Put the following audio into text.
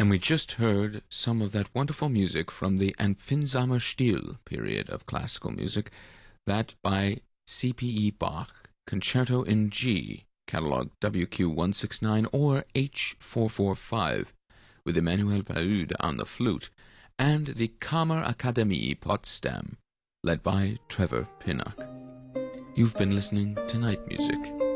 And we just heard some of that wonderful music from the Empfindsamer Stil period of classical music, that by C.P.E. Bach, Concerto in G, catalog WQ169 or H445, with Emanuel Paud on the flute, and the Kammerakademie Potsdam, led by Trevor Pinnock. You've been listening to Night Music.